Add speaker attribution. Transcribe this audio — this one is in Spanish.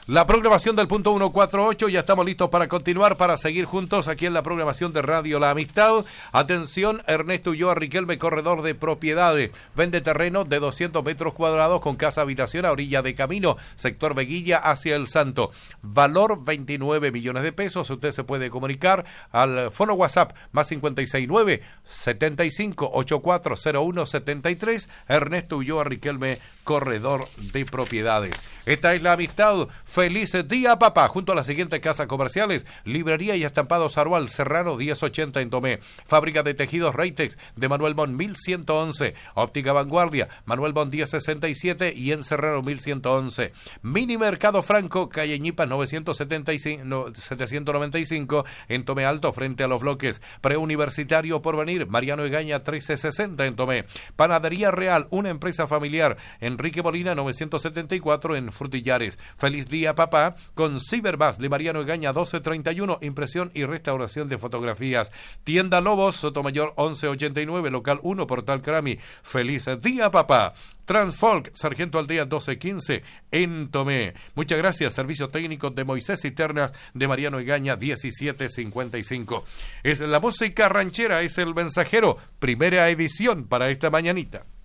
Speaker 1: La programación del punto 148, ya estamos listos para continuar, para seguir juntos aquí en la programación de Radio La Amistad. Atención, Ernesto Ulloa Riquelme, corredor de propiedades. Vende terreno de 200 metros cuadrados con casa habitación a orilla de camino, sector Veguilla hacia El Santo. Valor 29 millones de pesos. Usted se puede comunicar al fono WhatsApp más 569 75 8401 73. Ernesto Ulloa Riquelme, corredor de propiedades. Esta es La Amistad. Feliz día, papá. Junto a las siguientes casas comerciales: Librería y Estampados Arual, Serrano 1080 en Tomé. Fábrica de tejidos Reitex de Manuel Bon 1111. Óptica Vanguardia, Manuel Bon 1067 y en Serrano 1111. Mini Mercado Franco, calle Ñipa 795 en Tomé Alto, frente a los bloques. Preuniversitario Porvenir, Mariano Egaña 1360 en Tomé. Panadería Real, una empresa familiar, Enrique Molina 974 en Frutillares. Feliz día, papá, con Ciberbus de Mariano Egaña 1231, impresión y restauración de fotografías. Tienda Lobos, Sotomayor 1189, local 1, Portal Crami. Feliz día, papá. Transfolk, Sargento Aldea 1215 en Tomé. Muchas gracias. Servicios técnicos de Moisés Cisternas de Mariano Egaña 1755. Es la música ranchera, es el mensajero, primera edición para esta mañanita.